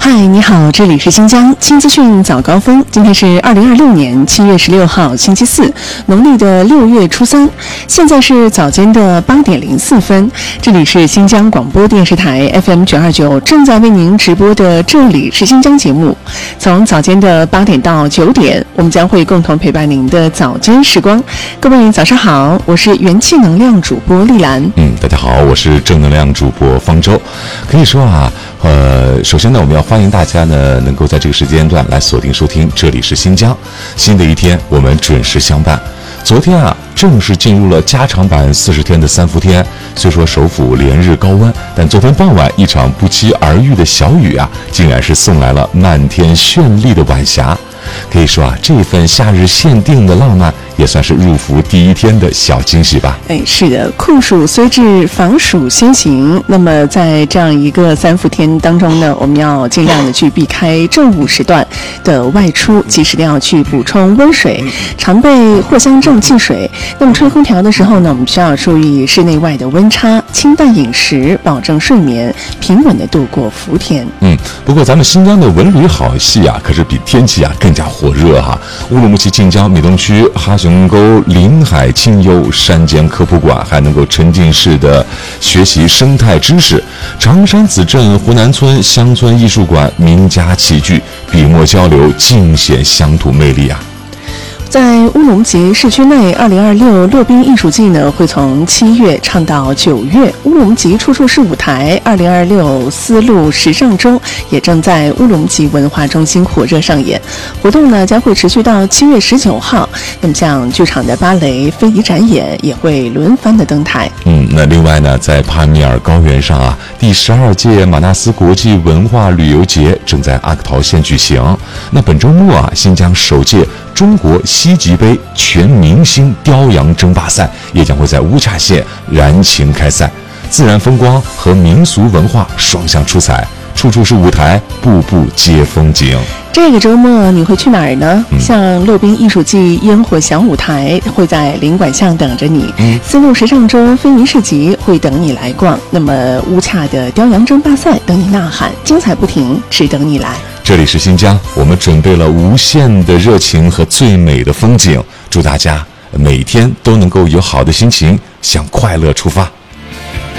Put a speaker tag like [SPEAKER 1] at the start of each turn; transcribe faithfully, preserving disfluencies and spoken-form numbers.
[SPEAKER 1] 嗨，你好，这里是新疆新资讯早高峰。今天是二零二六年七月十六号，星期四，农历的六月初三。现在是早间的八点零四分，这里是新疆广播电视台 F M 九二九正在为您直播的这里是新疆节目。从早间的八点到九点，我们将会共同陪伴您的早间时光。各位早上好，我是元气能量主播丽兰。
[SPEAKER 2] 嗯，大家好，我是正能量主播方舟。可以说啊，呃，首先呢，我们要欢迎大家呢能够在这个时间段来锁定收听，这里是新疆。新的一天，我们准时相伴。昨天啊，正式进入了加长版四十天的三伏天。虽说首府连日高温，但昨天傍晚一场不期而遇的小雨啊，竟然是送来了漫天绚丽的晚霞。可以说啊，这份夏日限定的浪漫也算是入伏第一天的小惊喜吧。
[SPEAKER 1] 哎，是的，酷暑虽至，防暑先行。那么在这样一个三伏天当中呢，我们要尽量的去避开正午时段的外出，及时的要去补充温水，常备藿香正气水。那么吹空调的时候呢，我们需要注意室内外的温差，清淡饮食，保证睡眠，平稳的度过伏天。
[SPEAKER 2] 嗯，不过咱们新疆的文旅好戏啊，可是比天气啊更加火热哈。乌鲁木齐近郊美东区哈雄沟临海清幽山间科普馆还能够沉浸式的学习生态知识。长山子镇湖南村乡村艺术馆名家齐聚，笔墨交流，尽显乡土魅力啊。
[SPEAKER 1] 在乌鲁木齐市区内，二零二六洛宾艺术季呢会从七月唱到九月。乌鲁木齐处处是舞台，二零二六丝路时尚周也正在乌鲁木齐文化中心火热上演。活动呢将会持续到七月十九号。那么像剧场的芭蕾、非遗展演也会轮番的登台。
[SPEAKER 2] 嗯，那另外呢，在帕米尔高原上啊，第十二届马纳斯国际文化旅游节正在阿克陶县举行。那本周末啊，新疆首届中国西极杯全明星雕羊争霸赛也将会在乌恰县燃情开赛，自然风光和民俗文化双向出彩，处处是舞台，步步皆风景。
[SPEAKER 1] 这个周末你会去哪儿呢？嗯、像洛宾艺术季烟火小舞台会在领馆巷等着你，嗯、丝路时尚周非遗市集会等你来逛，那么乌恰的雕羊争霸赛等你呐喊，精彩不停，只等你来。
[SPEAKER 2] 这里是新疆，我们准备了无限的热情和最美的风景，祝大家每天都能够有好的心情，向快乐出发。